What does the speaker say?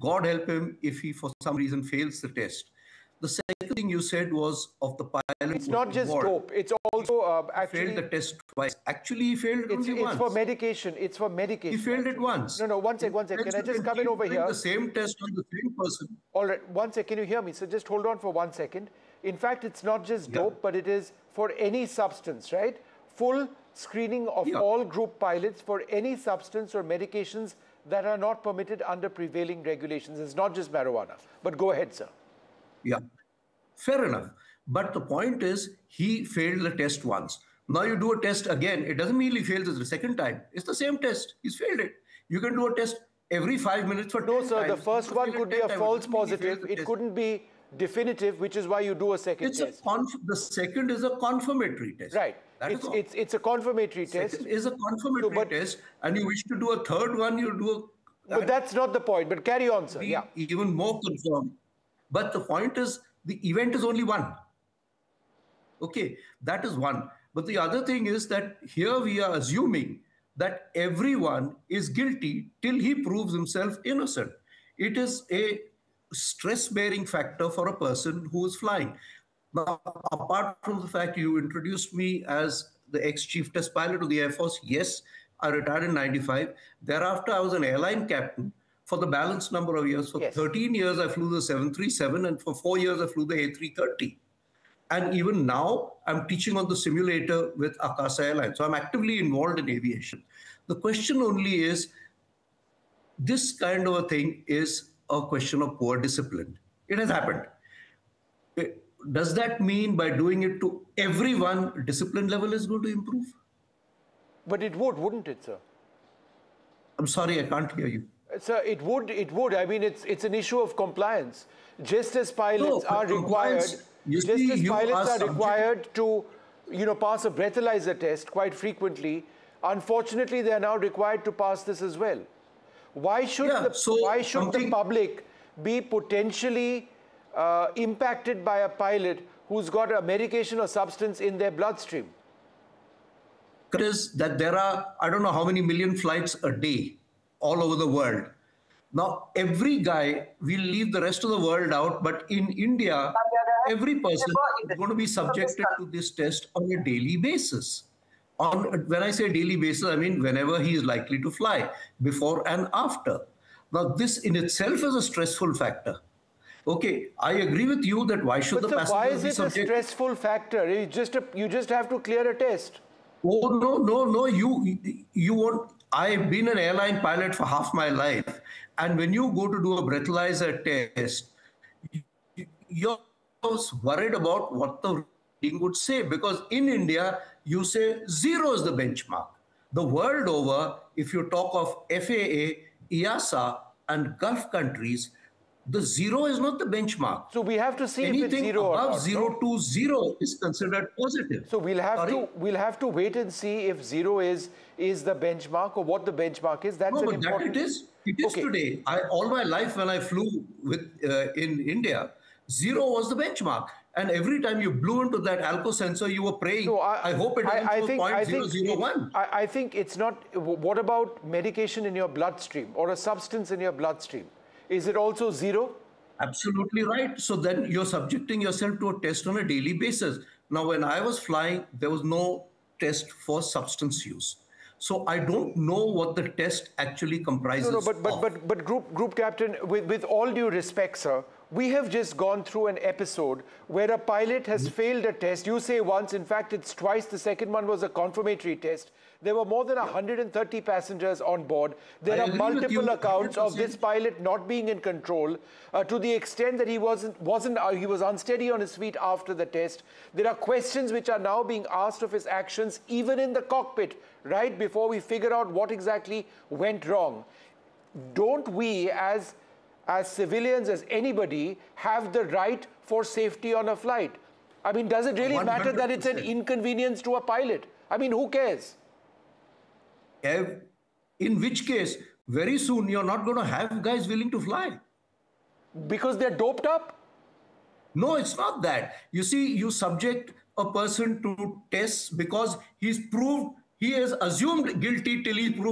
God help him if he for some reason fails the test. The second thing you said was of the pilot. It's not just dope. It's also actually failed the test twice. Actually, he failed it only once. It's for medication. It's for medication. He failed it once. No, one sec. Can I just come in over here? The same test on the same person. All right, one sec. Can you hear me? So just hold on for 1 second. In fact, it's not just dope, but it is for any substance, right? Full screening of all group pilots for any substance or medications that are not permitted under prevailing regulations. It's not just marijuana. But go ahead, sir. Yeah, fair enough. But the point is, he failed the test once. Now you do a test again. It doesn't mean he fails it the second time. It's the same test. He's failed it. You can do a test every 5 minutes for 10 times. No, sir, the first one could be a false positive. It couldn't be definitive, which is why you do a second test. The second is a confirmatory test. Right. It's a confirmatory test. Second is a confirmatory test, and you wish to do a third one, you do a... But that's not the point. But carry on, sir. Yeah. Even more confirmed. But the point is, the event is only one. Okay, that is one. But the other thing is that here we are assuming that everyone is guilty till he proves himself innocent. It is a stress-bearing factor for a person who is flying. Now, apart from the fact you introduced me as the ex-chief test pilot of the Air Force, yes, I retired in 95. Thereafter, I was an airline captain for the balanced number of years. For 13 years, I flew the 737, and for 4 years, I flew the A330. And even now, I'm teaching on the simulator with Akasa Airlines. So I'm actively involved in aviation. The question only is, this kind of a thing is a question of poor discipline. It has happened. Does that mean by doing it to everyone, discipline level is going to improve? But it would, wouldn't it, sir? I'm sorry, I can't hear you. Sir, it would. I mean, it's an issue of compliance. Just as pilots are required... Just as pilots are required to, pass a breathalyzer test quite frequently, unfortunately, they are now required to pass this as well. Why should the public be potentially impacted by a pilot who's got a medication or substance in their bloodstream? It is that there are, I don't know how many million flights a day all over the world. Now, every guy will leave the rest of the world out, but in India, every person is going to be subjected to this test on a daily basis. When I say daily basis, I mean whenever he is likely to fly, before and after. Now, this in itself is a stressful factor. Okay, I agree with you that why should the passengers be subjected? Why is it a stressful factor? You just have to clear a test. Oh, no, you won't. I've been an airline pilot for half my life. And when you go to do a breathalyzer test, you're worried about what the reading would say. Because in India, you say 0 is the benchmark. The world over, if you talk of FAA, EASA, and Gulf countries, the 0 is not the benchmark. So we have to see anything if it's 0 or not. Above 0 to 0 is considered positive. So we'll have to wait and see if 0 is the benchmark or what the benchmark is. That's an important... That it is today. All my life when I flew in India, 0 was the benchmark. And every time you blew into that ALCO sensor, you were praying, I hope it doesn't go 0.001. I think it's not... What about medication in your bloodstream or a substance in your bloodstream? Is it also 0? Absolutely right. So then you're subjecting yourself to a test on a daily basis. Now, when I was flying, there was no test for substance use. So I don't know what the test actually comprises of. But Group Captain, with all due respect, sir, we have just gone through an episode where a pilot has failed a test. You say once, in fact, it's twice. The second one was a confirmatory test. There were more than 130 passengers on board. There are multiple accounts of this pilot not being in control to the extent that he was unsteady on his feet after the test. There are questions which are now being asked of his actions, even in the cockpit, right before we figure out what exactly went wrong. Don't we, as civilians, as anybody, have the right for safety on a flight? I mean, does it really matter that it's an inconvenience to a pilot? I mean, who cares? In which case, very soon you're not going to have guys willing to fly. Because they're doped up? No, it's not that. You see, you subject a person to tests because he is assumed guilty till he proves